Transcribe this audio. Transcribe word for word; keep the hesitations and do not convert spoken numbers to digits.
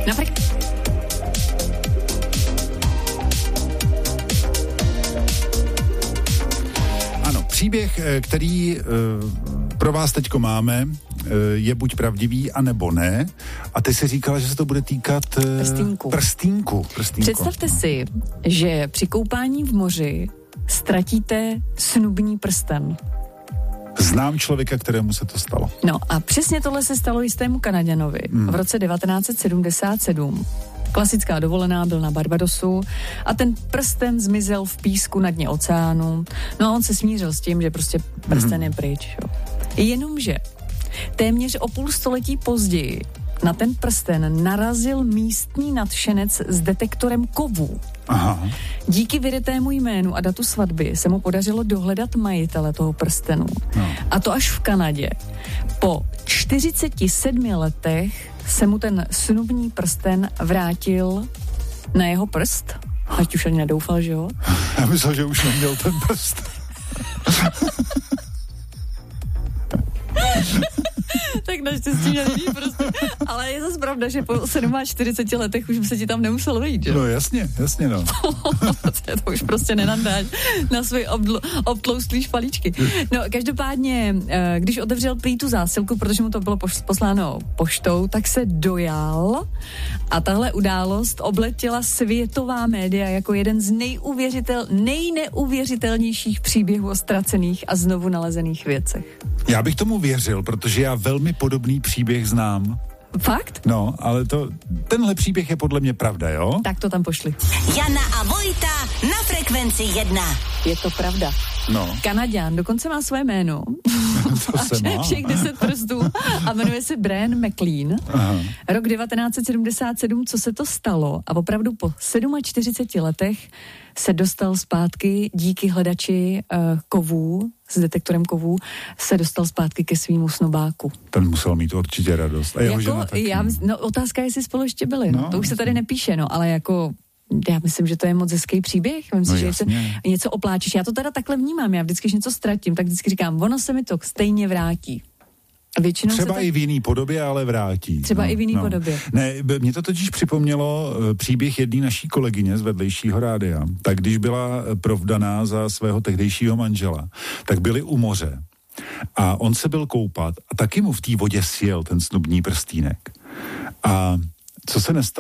Na fre- Ano, příběh, který pro vás teďko máme, je buď pravdivý, anebo ne. A ty si říkala, že se to bude týkat prstínku. Prstínku. prstínku. Představte no. si, že při koupání v moři ztratíte snubní prsten. Znám člověka, kterému se to stalo. No a přesně tohle se stalo jistému Kanaďanovi hmm. v roce devatenáct set sedmdesát sedm. Klasická dovolená, byl na Barbadosu a ten prsten zmizel v písku na dně oceánu. No a on se smířil s tím, že prostě prsten hmm. je pryč. Jo. Jenomže téměř o půl století později na ten prsten narazil místní nadšenec s detektorem kovů. Aha. Díky vyrytému jménu a datu svatby se mu podařilo dohledat majitele toho prstenu. No. A to až v Kanadě. Po čtyřiceti sedmi letech se mu ten snubní prsten vrátil na jeho prst. Ať už ani nedoufal, že jo? Já myslel, že už neměl ten prst. Tak naštěstí mě neví prostě. Ale je zase pravda, že po čtyřiceti sedmi letech už by se ti tam nemuselo vejít, že? No jasně, jasně no. To už prostě nenandáš na svoje obdl- obtloustlý špalíčky. No každopádně, když otevřel prý tu zásilku, protože mu to bylo posláno poštou, tak se dojal a tahle událost obletěla světová média jako jeden z nejuvěřitel, nejneuvěřitelnějších příběhů o ztracených a znovu nalezených věcech. Já bych tomu věřil, protože já velmi podobný příběh znám. Fakt? No, ale to, tenhle příběh je podle mě pravda, jo? Tak to tam pošli. Jana a Vojta na frekvenci jedna. Je to pravda. No. Kanaďan dokonce má své jméno. To se má. Všech deset prstů a jmenuje se Brian McLean. Aha. Rok devatenáct set sedmdesát sedm, co se to stalo a opravdu po čtyřiceti sedmi letech se dostal zpátky díky hledači uh, kovů, s detektorem kovů, se dostal zpátky ke svýmu snobáku. Ten musel mít určitě radost. A jeho jako, žena taky. Já, no, otázka je, jestli spolu ještě byli. No, to už se tady nepíše, no, ale jako já myslím, že to je moc hezký příběh. Myslím, no, že se něco opláčeš. Já to teda takhle vnímám. Já vždycky, když něco ztratím, tak vždycky říkám, ono se mi to stejně vrátí. Většinou třeba tak... i v jiný podobě, ale vrátí. Třeba no, i v jiný no. podobě. Ne, mě to totiž připomnělo příběh jedné naší kolegyně z vedlejšího rádia. Tak když byla provdaná za svého tehdejšího manžela, tak byli u moře. A on se byl koupat a taky mu v té vodě sjel ten snubní prstínek. A co se nestalo?